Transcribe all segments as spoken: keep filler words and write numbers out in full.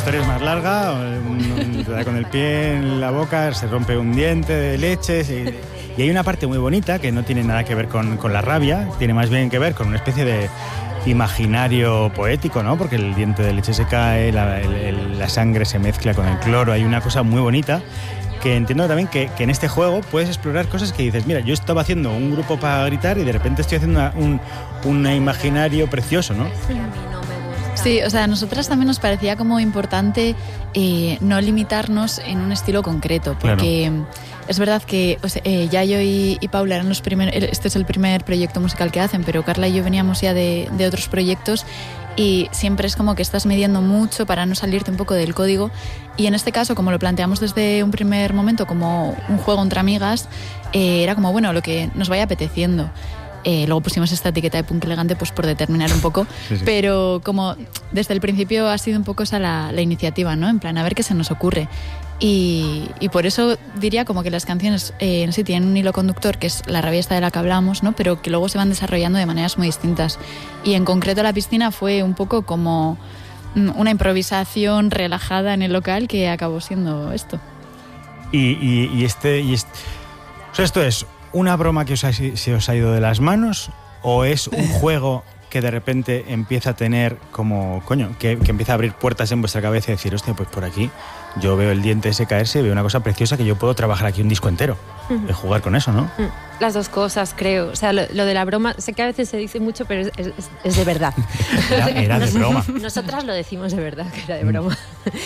historia es más larga, te da con el pie en la boca, se rompe un diente de leches y, y hay una parte muy bonita que no tiene nada que ver con, con la rabia, tiene más bien que ver con una especie de imaginario poético, ¿no? Porque el diente de leche se cae, la, el, el, la sangre se mezcla con el cloro, hay una cosa muy bonita que entiendo también que, que en este juego puedes explorar cosas que dices, mira, yo estaba haciendo un grupo para gritar y de repente estoy haciendo una, un, un imaginario precioso, ¿no? Sí, o sea, a nosotras también nos parecía como importante eh, no limitarnos en un estilo concreto, porque claro. Es verdad que o sea, eh, Yayo y, y Paula eran los primeros, este es el primer proyecto musical que hacen, pero Carla y yo veníamos ya de, de otros proyectos y siempre es como que estás midiendo mucho para no salirte un poco del código y en este caso, como lo planteamos desde un primer momento como un juego entre amigas, eh, era como, bueno, lo que nos vaya apeteciendo. Eh, luego pusimos esta etiqueta de punk elegante pues por determinar un poco, sí, sí. Pero como desde el principio ha sido un poco esa la, la iniciativa, ¿no? En plan, a ver qué se nos ocurre. Y, y por eso diría como que las canciones eh, en sí tienen un hilo conductor, que es la rabia esta de la que hablamos, ¿no? Pero que luego se van desarrollando de maneras muy distintas. Y en concreto La Piscina fue un poco como una improvisación relajada en el local que acabó siendo esto. Y, y, y este... Y este... O sea, esto es... ¿Una broma que os ha, se os ha ido de las manos o es un juego que de repente empieza a tener como, coño, que, que empieza a abrir puertas en vuestra cabeza y decir, hostia, pues por aquí yo veo el diente ese caerse y veo una cosa preciosa que yo puedo trabajar aquí un disco entero, uh-huh. de jugar con eso, ¿no? Las dos cosas, creo. O sea, lo, lo de la broma, sé que a veces se dice mucho, pero es, es, es de verdad. Era, era de broma. Nosotras lo decimos de verdad, que era de broma.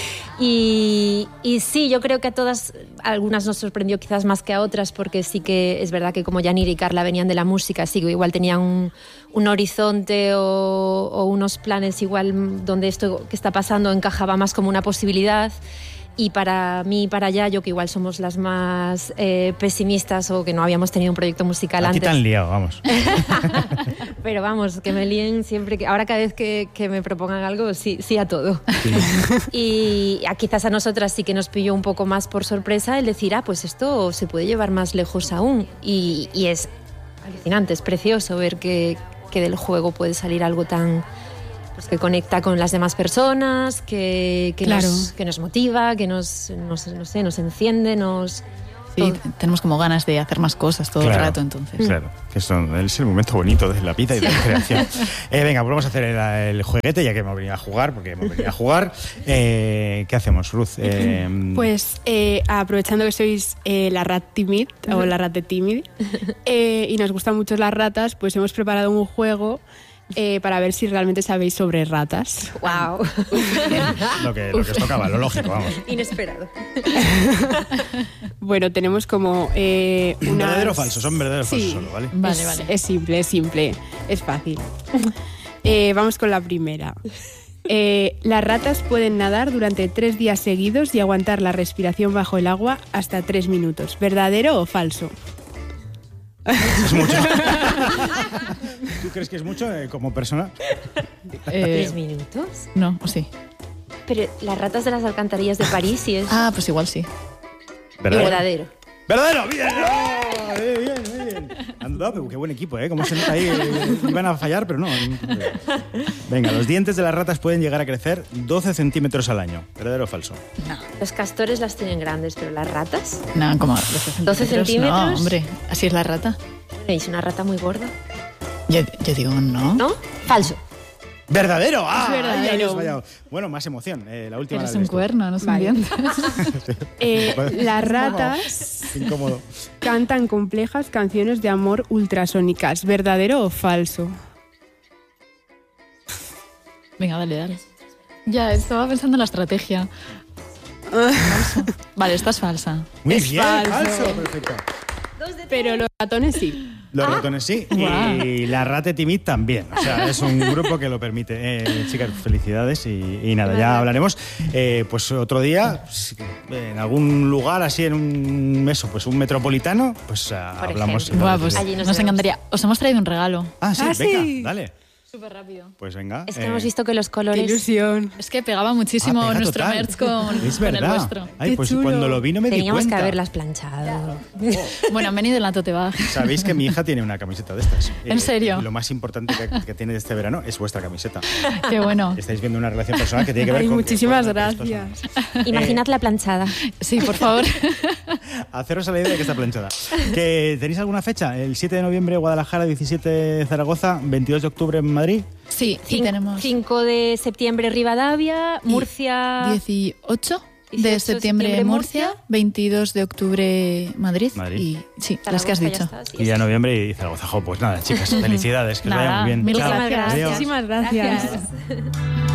Y, y sí, yo creo que a todas, a algunas nos sorprendió quizás más que a otras, porque sí que es verdad que como Yanir y Carla venían de la música, sí, igual tenían un, un horizonte o, o unos planes igual donde esto que está pasando encajaba más como una posibilidad. Y para mí y para Yayo, que igual somos las más eh, pesimistas o que no habíamos tenido un proyecto musical a antes. A ti te han liado, vamos. Pero vamos, que me líen siempre. Que, ahora cada vez que, que me propongan algo, sí, sí a todo. Sí. Y a, quizás a nosotras sí que nos pilló un poco más por sorpresa el decir, ah, pues esto se puede llevar más lejos aún. Y, y es alucinante, es precioso ver que, que del juego puede salir algo tan... Pues que conecta con las demás personas, que, que, claro. nos, que nos motiva, que nos, nos, no sé, nos enciende, nos... Sí, todo. Tenemos como ganas de hacer más cosas todo claro, el rato, entonces. Claro, que son, es el momento bonito de la vida y de la creación. eh, venga, pues vamos a hacer el, el jueguete, ya que hemos venido a jugar, porque hemos venido a jugar. Eh, ¿Qué hacemos, Ruth? Eh, pues eh, aprovechando que sois eh, la rat timid, o la rat de timid, eh, y nos gustan mucho las ratas, pues hemos preparado un juego... Eh, para ver si realmente sabéis sobre ratas. ¡Wow! lo, que, lo que os tocaba, lo lógico, vamos. Inesperado. Bueno, tenemos como eh, una... ¿Verdadero o falso? Son verdaderos o sí. falsos solo, ¿vale? Vale, es, vale. Es simple, es simple. Es fácil. eh, vamos con la primera. Eh, las ratas pueden nadar durante tres días seguidos y aguantar la respiración bajo el agua hasta tres minutos. ¿Verdadero o falso? Es mucho. ¿Tú crees que es mucho eh, como persona? Eh, ¿Tres minutos? No, o sí. Pero las ratas de las alcantarillas de París sí es... Ah, pues igual sí. ¿Verdadero? Verdadero. ¡Verdadero! ¡Bien! ¡Oh! Bien, bien, bien. Anda, pero qué buen equipo, ¿eh? Como se nota ahí, iban a fallar, pero no. Venga, los dientes de las ratas pueden llegar a crecer doce centímetros al año. ¿Verdadero o falso? No. Los castores las tienen grandes, pero las ratas... No, como doce centímetros. ¿doce centímetros? No, hombre, así es la rata. ¿Es una rata muy gorda? Yo, yo digo no. ¿No? Falso. ¡Verdadero! ¡Ah! Es verdadero. Fallado. Bueno, más emoción. Eh, la última Eres la un cuerno, no son vale. dientes. eh, las ratas incómodo. cantan complejas canciones de amor ultrasónicas. ¿Verdadero o falso? Venga, dale, dale. Ya, estaba pensando en la estrategia. Vale, esta es falsa. Muy es bien, falso. falso. Perfecto. Pero los ratones sí. Los Ah. ratones sí, Wow. y la rata timid también. O sea, es un grupo que lo permite. Eh, chicas, felicidades y, y nada, ya hablaremos. Eh, pues otro día, en algún lugar así, en un eso, pues un metropolitano, pues uh, hablamos. ejemplo. Buah, pues Allí nos nos vemos. encantaría. Os hemos traído un regalo. Ah, sí, Ah, venga, sí. dale. Súper rápido. Pues venga. Es que eh, hemos visto que los colores... ¡Qué ilusión! Es que pegaba muchísimo ah, pega nuestro total. merch con, Es con verdad. el vuestro. Ay, Qué pues chulo. cuando lo vi no me di Teníamos cuenta. que haberlas planchado. Bueno, han venido en la tote bag. Sabéis que mi hija tiene una camiseta de estas. ¿En serio? Y lo más importante que, que tiene de este verano es vuestra camiseta. Qué bueno. Estáis viendo una relación personal que tiene que ver Ay, con... que muchísimas forma parte de gracias. estos Imaginad la planchada. Sí, por favor. Haceros a la idea de que está planchada. ¿Que ¿Tenéis alguna fecha? El siete de noviembre Guadalajara, diecisiete Zaragoza, veintidós de octubre en Madrid. Sí, sí Cin- tenemos. cinco de septiembre Rivadavia, Y Murcia... dieciocho de dieciocho septiembre septiembre, Murcia, Murcia. veintidós de octubre Madrid. Madrid. Y sí, las que has Zaragoza, dicho. ya está, sí, Y ya sí. noviembre y Zaragoza. Jo, pues nada, chicas, felicidades, que os Nada, vaya muy bien. mil Chao. gracias. Adiós. Muchísimas gracias. Gracias.